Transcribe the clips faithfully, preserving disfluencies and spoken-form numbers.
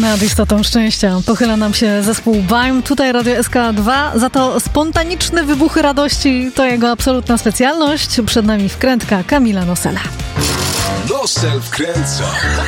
Nad istotą szczęścia pochyla nam się zespół Baim, tutaj Radio S K dwa, za to spontaniczne wybuchy radości to jego absolutna specjalność. Przed nami wkrętka Kamila Nosela. Nosel wkręca.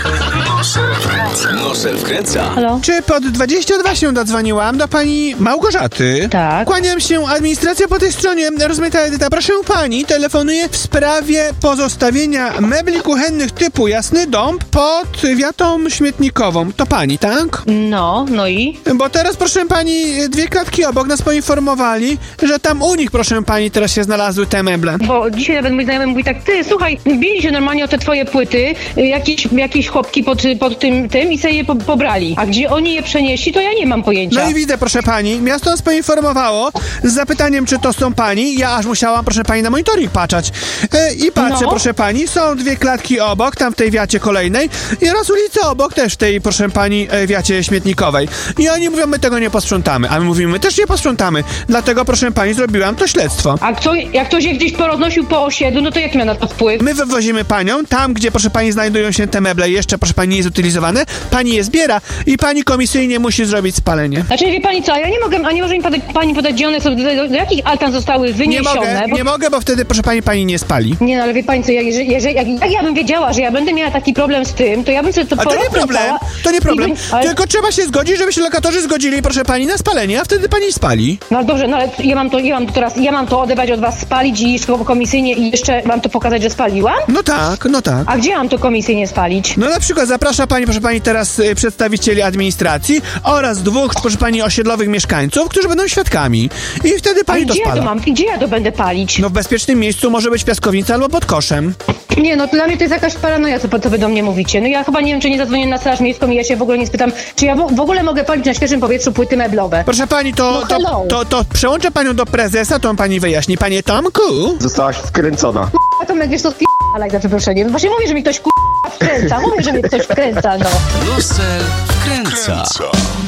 Nosel wkręca. Nosel wkręca. Halo? Czy pod dwadzieścia dwa się dodzwoniłam do pani Małgorzaty? Tak. Kłaniam się, administracja po tej stronie. Rozmaita Edyta. Proszę pani, telefonuję w sprawie pozostawienia mebli kuchennych typu Jasny Dąb pod wiatą śmietnikową. To pani, tak? No, no i? Bo teraz, proszę pani, dwie klatki obok nas poinformowali, że tam u nich, proszę pani, teraz się znalazły te meble. Bo dzisiaj nawet mój znajomy mówi tak, ty, słuchaj, bili się normalnie o te twoje płyty, jakieś, jakieś chłopki pod, pod tym, tym i sobie je po, pobrali. A gdzie oni je przenieśli, to ja nie mam pojęcia. No i widzę, proszę pani, miasto nas poinformowało z zapytaniem, czy to są pani. Ja aż musiałam, proszę pani, na monitoring patrzeć. E, I patrzę, No. proszę pani, są dwie klatki obok, tam w tej wiacie kolejnej i raz ulica obok też w tej, proszę pani, e, wiacie śmietnikowej. I oni mówią, my tego nie posprzątamy. A my mówimy, my też nie posprzątamy. Dlatego, proszę pani, zrobiłam to śledztwo. A kto, jak ktoś je gdzieś poroznosił po osiedlu, no to jaki ma na to wpływ? My wywozimy panią tam, gdzie, proszę pani, znajdują się te meble jeszcze, proszę pani, nie jest utylizowane. Pani je zbiera i pani komisyjnie musi zrobić spalenie. Znaczy, wie pani co, a ja nie mogę, a nie może mi podać, pani podać, gdzie one są, do, do, do jakich altan zostały Nie wyniesione? mogę, bo... nie mogę, bo wtedy, proszę pani, pani nie spali. Nie, no ale wie pani co, jak, jeżeli, jeżeli, jak, jak ja bym wiedziała, że ja będę miała taki problem z tym, to ja bym sobie to A to nie problem, to nie problem. I, ale, Tylko trzeba się zgodzić, żeby się lokatorzy zgodzili, proszę pani, na spalenie, a wtedy pani spali. No ale dobrze, no ale ja mam to, ja mam to teraz, ja mam to odebrać od was, spalić i komisyjnie i jeszcze mam to pokazać, że spaliłam? No tak, no tak. A gdzie mam to komisyjnie spalić? No na przykład zaprasza pani, proszę pani, teraz y, przedstawicieli administracji oraz dwóch, proszę pani, osiedlowych mieszkańców, którzy będą świadkami. I wtedy pani A to gdzie ja spala. to mam? Gdzie ja to będę palić? No w bezpiecznym miejscu może być piaskownica albo pod koszem. Nie, no dla mnie to jest jakaś paranoja, co, co wy do mnie mówicie. No ja chyba nie wiem, czy nie zadzwonię na straż miejską i ja się w ogóle nie spytam, czy ja w, w ogóle mogę palić na świeżym powietrzu płyty meblowe. Proszę pani, to, No to, hello. to, to przełączę panią do prezesa, to on pani wyjaśni. Panie Tomku? Zostałaś wkręcona. A to wiesz, to spi***alaj za przeproszeniem. Właśnie mówię, że mi ktoś k***a wkręca, mówię, że mi ktoś wkręca, no. Nosel wkręca.